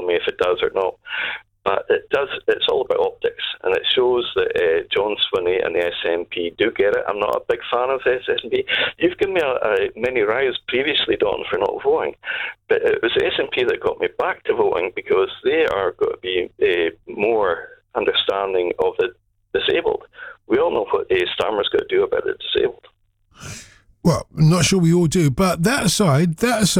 me if it does or not. But it does. It's all about optics, and it shows that John Swinney and the SNP do get it. I'm not a big fan of the SNP. You've given me many rows previously, Don, for not voting, but it was the SNP that got me back to voting because they are going to be more understanding of the disabled. We all know what Starmer's going to do about the disabled. Well, I'm not sure we all do, but that aside,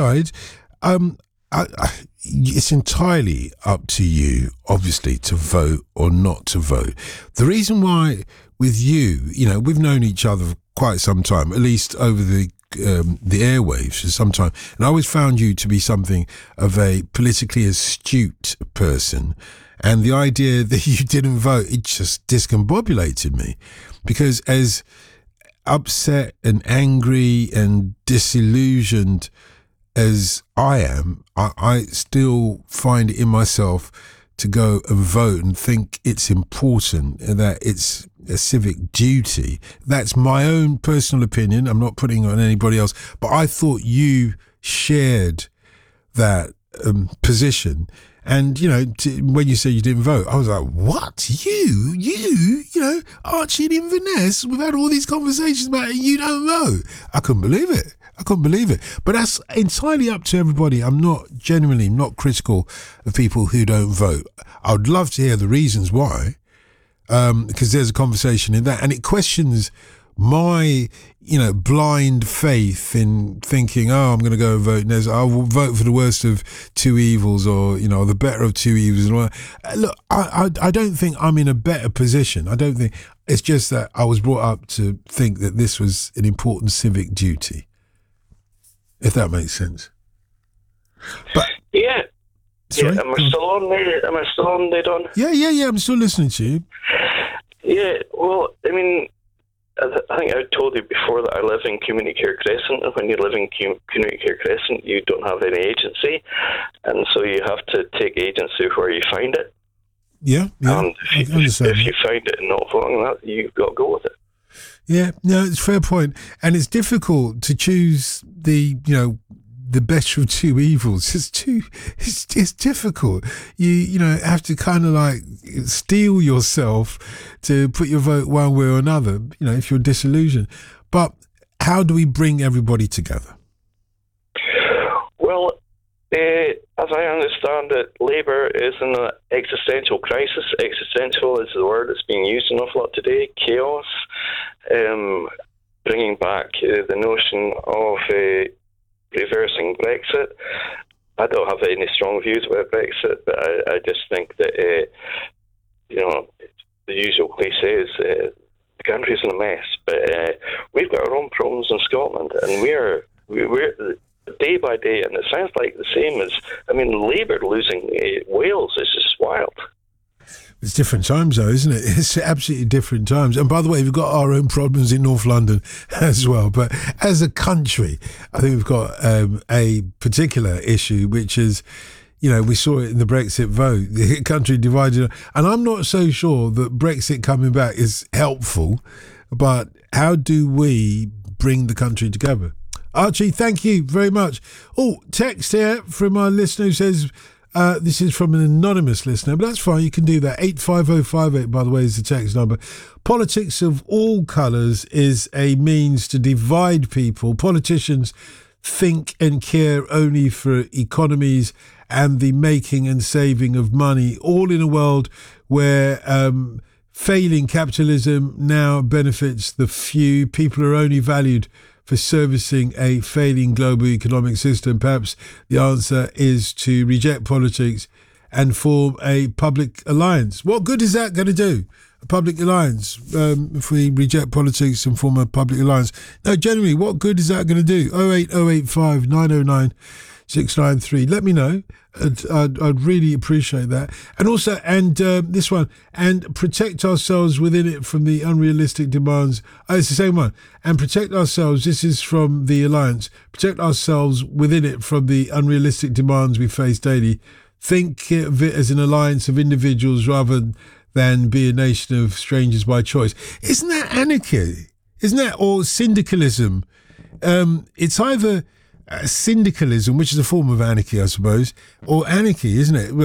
it's entirely up to you, obviously, to vote or not to vote. The reason why with you, we've known each other for quite some time, at least over the airwaves for some time, and I always found you to be something of a politically astute person. And the idea that you didn't vote, it just discombobulated me, because as upset and angry and disillusioned as I am, I still find it in myself to go and vote and think it's important and that it's a civic duty. That's my own personal opinion. I'm not putting it on anybody else, but I thought you shared that position. And, when you say you didn't vote, I was like, what? You, Archie and Inverness, we've had all these conversations about it, you don't vote. I couldn't believe it. But that's entirely up to everybody. I'm genuinely not critical of people who don't vote. I would love to hear the reasons why, because there's a conversation in that. And it questions my, blind faith in thinking, I'm going to go and vote. And I'll vote for the worst of two evils, or, the better of two evils. And all that. Look, I don't think I'm in a better position. I don't think. It's just that I was brought up to think that this was an important civic duty, if that makes sense. But yeah. Sorry? Yeah, am I still on there? Don? Yeah, I'm still listening to you. Yeah, well, I mean, I think I told you before that I live in Community Care Crescent, and when you live in Community Care Crescent, you don't have any agency, and so you have to take agency where you find it. Yeah. And if you find it and not voting that, you've got to go with it. Yeah, no, it's a fair point. And it's difficult to choose the better of two evils. It's difficult. You have to kind of like steel yourself to put your vote one way or another, if you're disillusioned. But how do we bring everybody together? Well, as I understand it, Labour is in an existential crisis. Existential is the word that's being used an awful lot today. Chaos. Bringing back the notion of reversing Brexit. I don't have any strong views about Brexit, but I just think that, the usual cliches, the country's in a mess, but we've got our own problems in Scotland, and we're day by day, and it sounds like the same as, Labour losing Wales is just wild. It's different times, though, isn't it? It's absolutely different times. And by the way, we've got our own problems in North London as well. But as a country, I think we've got a particular issue, which is, we saw it in the Brexit vote, the country divided. And I'm not so sure that Brexit coming back is helpful, but how do we bring the country together? Archie, thank you very much. Oh, text here from our listener who says, this is from an anonymous listener, but that's fine. You can do that. 85058, by the way, is the text number. Politics of all colours is a means to divide people. Politicians think and care only for economies and the making and saving of money, all in a world where failing capitalism now benefits the few. People are only valued for servicing a failing global economic system. Perhaps the answer is to reject politics and form a public alliance. What good is that going to do? A public alliance, if we reject politics and form a public alliance. No, generally, what good is that going to do? 08085 909 693. Let me know. I'd really appreciate that. And also, this one, and protect ourselves within it from the unrealistic demands. Oh, it's the same one. And protect ourselves, this is from the Alliance, protect ourselves within it from the unrealistic demands we face daily. Think of it as an alliance of individuals rather than be a nation of strangers by choice. Isn't that anarchy? Isn't that, or syndicalism? It's either syndicalism, which is a form of anarchy, I suppose, or anarchy, isn't it?